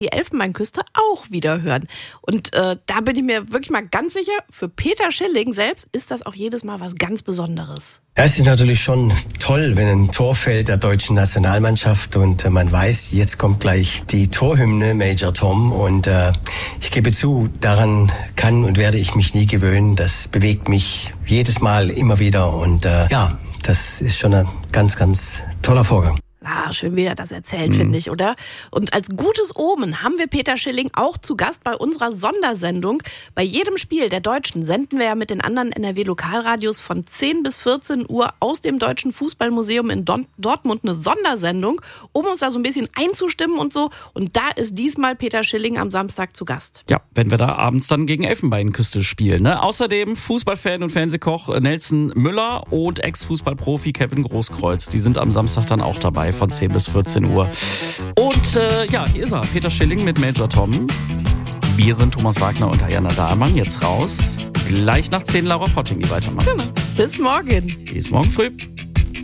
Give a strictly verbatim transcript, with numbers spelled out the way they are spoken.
die Elfenbeinküste auch wieder hören. Und äh, da bin ich mir wirklich mal ganz sicher, für Peter Schilling selbst ist das auch jedes Mal was ganz Besonderes. Ja, es ist natürlich schon toll, wenn ein Tor fällt der deutschen Nationalmannschaft und äh, man weiß, jetzt kommt gleich die Torhymne Major Tom und äh, ich gebe zu, daran kann und werde ich mich nie gewöhnen. Das bewegt mich jedes Mal immer wieder und äh, ja, das ist schon ein ganz, ganz toller Vorgang. Ah, schön, wie er das erzählt, mhm. finde ich, oder? Und als gutes Omen haben wir Peter Schilling auch zu Gast bei unserer Sondersendung. Bei jedem Spiel der Deutschen senden wir ja mit den anderen N R W-Lokalradios von zehn bis vierzehn Uhr aus dem Deutschen Fußballmuseum in Don- Dortmund eine Sondersendung, um uns da so ein bisschen einzustimmen und so. Und da ist diesmal Peter Schilling am Samstag zu Gast. Ja, wenn wir da abends dann gegen Elfenbeinküste spielen. Ne? Außerdem Fußballfan und Fernsehkoch Nelson Müller und Ex-Fußballprofi Kevin Großkreuz. Die sind am Samstag dann auch dabei von zehn bis vierzehn Uhr. Und äh, ja, hier ist er, Peter Schilling mit Major Tom. Wir sind Thomas Wagner und Diana Dahlmann. Jetzt raus. Gleich nach zehn Laura Potting, die weitermacht. Genau. Bis morgen. Bis morgen früh.